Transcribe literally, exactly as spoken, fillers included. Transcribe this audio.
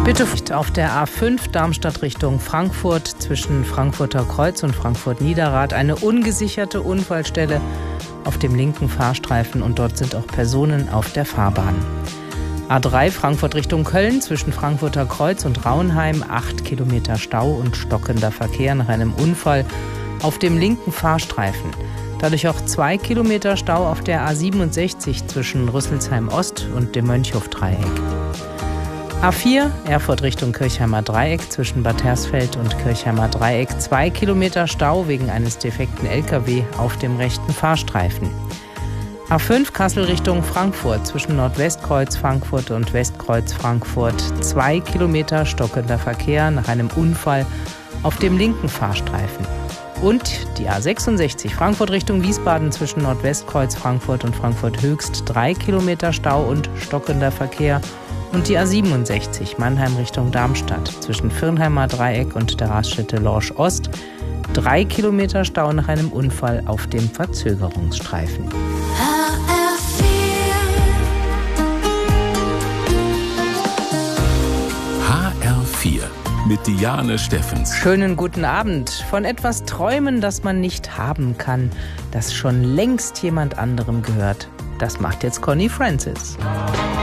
Bitte auf der A fünf Darmstadt Richtung Frankfurt zwischen Frankfurter Kreuz und Frankfurt-Niederrad eine ungesicherte Unfallstelle auf dem linken Fahrstreifen und dort sind auch Personen auf der Fahrbahn. A drei Frankfurt Richtung Köln zwischen Frankfurter Kreuz und Raunheim, acht Kilometer Stau und stockender Verkehr nach einem Unfall auf dem linken Fahrstreifen. Dadurch auch zwei Kilometer Stau auf der A siebenundsechzig zwischen Rüsselsheim Ost und dem Mönchhof-Dreieck. A vier Erfurt Richtung Kirchheimer Dreieck zwischen Bad Hersfeld und Kirchheimer Dreieck, zwei Kilometer Stau wegen eines defekten L K W auf dem rechten Fahrstreifen. A fünf Kassel Richtung Frankfurt zwischen Nordwestkreuz Frankfurt und Westkreuz Frankfurt, zwei Kilometer stockender Verkehr nach einem Unfall auf dem linken Fahrstreifen. Und die A sechsundsechzig Frankfurt Richtung Wiesbaden zwischen Nordwestkreuz Frankfurt und Frankfurt Höchst, drei Kilometer Stau und stockender Verkehr. Und die A siebenundsechzig Mannheim Richtung Darmstadt zwischen Firnheimer Dreieck und der Raststätte Lorsch Ost, drei Kilometer Stau nach einem Unfall auf dem Verzögerungsstreifen. H R vier mit Diane Steffens. Schönen guten Abend. Von etwas träumen, das man nicht haben kann, das schon längst jemand anderem gehört. Das macht jetzt Connie Francis.